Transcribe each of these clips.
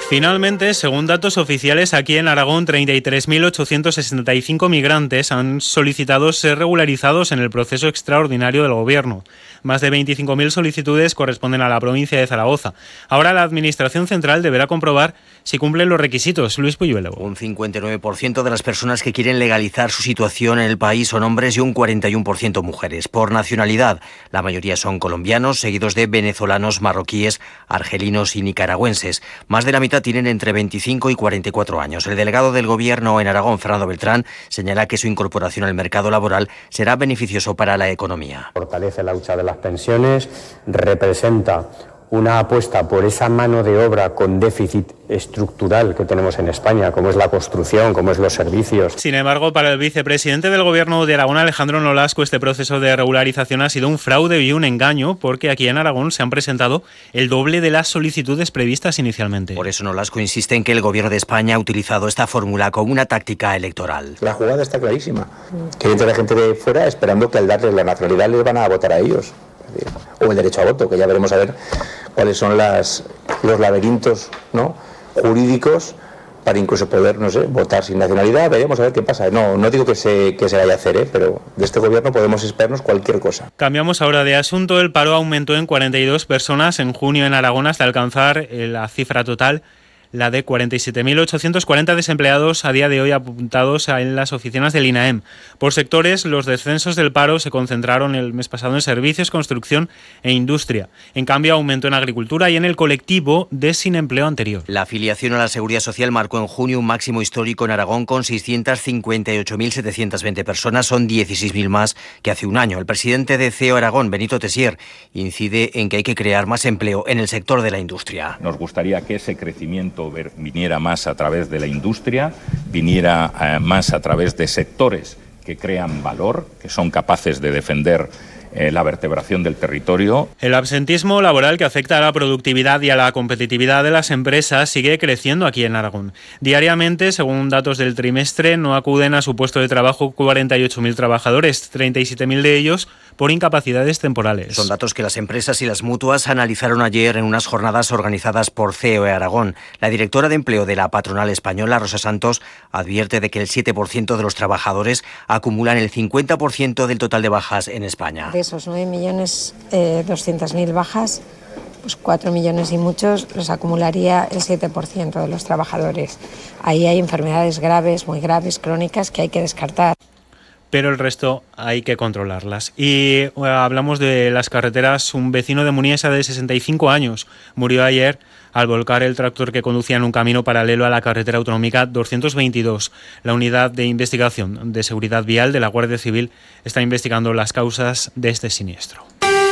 Finalmente, según datos oficiales, aquí en Aragón 33.865 migrantes han solicitado ser regularizados en el proceso extraordinario del Gobierno. Más de 25.000 solicitudes corresponden a la provincia de Zaragoza. Ahora la Administración Central deberá comprobar si cumplen los requisitos. Luis Puyuelo. Un 59% de las personas que quieren legalizar su situación en el país son hombres y un 41% mujeres. Por nacionalidad, la mayoría son colombianos, seguidos de venezolanos, marroquíes, argelinos y nicaragüenses. Más de la mitad tienen entre 25 y 44 años. El delegado del Gobierno en Aragón, Fernando Beltrán, señala que su incorporación al mercado laboral será beneficioso para la economía. Fortalece la hucha de las pensiones, representa una apuesta por esa mano de obra con déficit estructural que tenemos en España, como es la construcción, como es los servicios. Sin embargo, para el vicepresidente del Gobierno de Aragón, Alejandro Nolasco, este proceso de regularización ha sido un fraude y un engaño, porque aquí en Aragón se han presentado el doble de las solicitudes previstas inicialmente. Por eso Nolasco insiste en que el Gobierno de España ha utilizado esta fórmula como una táctica electoral. La jugada está clarísima, que entra la gente de fuera esperando que al darles la nacionalidad les van a votar a ellos, o el derecho a voto, que ya veremos a ver cuáles son los laberintos, ¿no?, jurídicos para incluso poder, no sé, votar sin nacionalidad. Veremos a ver qué pasa. No digo que se vaya a hacer, pero de este gobierno podemos esperarnos cualquier cosa. Cambiamos ahora de asunto. El paro aumentó en 42 personas en junio en Aragón hasta alcanzar la cifra total, la de 47.840 desempleados a día de hoy apuntados en las oficinas del INAEM. Por sectores, los descensos del paro se concentraron el mes pasado en servicios, construcción e industria. En cambio, aumentó en agricultura y en el colectivo de sin empleo anterior. La afiliación a la Seguridad Social marcó en junio un máximo histórico en Aragón con 658.720 personas, son 16.000 más que hace un año. El presidente de CEO Aragón, Benito Tessier, incide en que hay que crear más empleo en el sector de la industria. Nos gustaría que ese crecimiento viniera más a través de la industria, viniera más a través de sectores que crean valor, que son capaces de defender la vertebración del territorio. El absentismo laboral que afecta a la productividad y a la competitividad de las empresas sigue creciendo aquí en Aragón. Diariamente, según datos del trimestre, no acuden a su puesto de trabajo 48.000 trabajadores, 37.000 de ellos por incapacidades temporales. Son datos que las empresas y las mutuas analizaron ayer en unas jornadas organizadas por COE Aragón. La directora de empleo de la patronal española, Rosa Santos, advierte de que el 7% de los trabajadores acumulan el 50% del total de bajas en España. De esos 9.200.000 bajas, pues 4 millones y muchos los acumularía el 7% de los trabajadores. Ahí hay enfermedades graves, muy graves, crónicas, que hay que descartar. Pero el resto hay que controlarlas. Y hablamos de las carreteras. Un vecino de Muniesa de 65 años murió ayer al volcar el tractor que conducía en un camino paralelo a la carretera autonómica 222. La unidad de investigación de seguridad vial de la Guardia Civil está investigando las causas de este siniestro.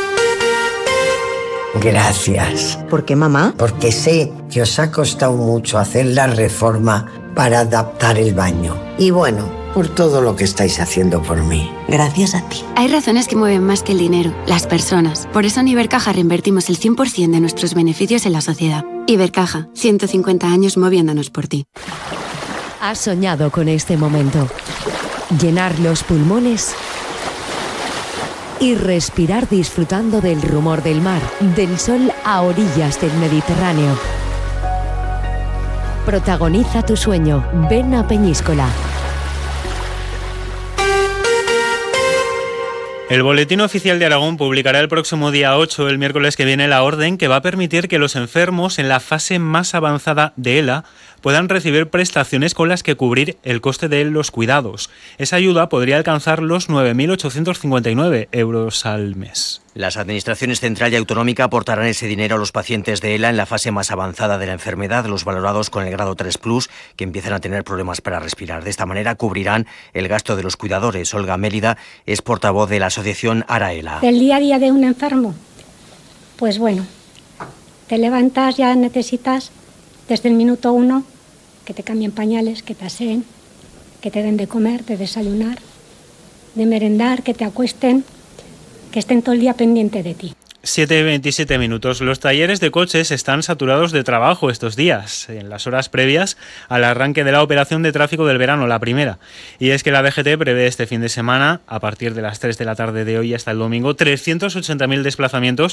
Gracias. ¿Por qué, mamá? Porque sé que os ha costado mucho hacer la reforma para adaptar el baño. Y bueno, por todo lo que estáis haciendo por mí. Gracias a ti. Hay razones que mueven más que el dinero, las personas. Por eso en Ibercaja reinvertimos el 100% de nuestros beneficios en la sociedad. Ibercaja, 150 años moviéndonos por ti. ¿Has soñado con este momento? Llenar los pulmones y respirar disfrutando del rumor del mar, del sol a orillas del Mediterráneo. Protagoniza tu sueño. Ven a Peñíscola. El Boletín Oficial de Aragón publicará el próximo día 8, el miércoles que viene, la orden que va a permitir que los enfermos en la fase más avanzada de ELA puedan recibir prestaciones con las que cubrir el coste de los cuidados. Esa ayuda podría alcanzar los 9.859 euros al mes. Las administraciones central y autonómica aportarán ese dinero a los pacientes de ELA en la fase más avanzada de la enfermedad, los valorados con el grado 3+, que empiezan a tener problemas para respirar. De esta manera cubrirán el gasto de los cuidadores. Olga Mérida es portavoz de la asociación ARAELA. Del día a día de un enfermo, pues bueno, te levantas, ya necesitas desde el minuto 1 que te cambien pañales, que te aseen, que te den de comer, de desayunar, de merendar, que te acuesten, que estén todo el día pendiente de ti. 7:27 minutos. Los talleres de coches están saturados de trabajo estos días, en las horas previas al arranque de la operación de tráfico del verano, la primera. Y es que la DGT prevé este fin de semana, a partir de las 3 de la tarde de hoy hasta el domingo, 380.000 desplazamientos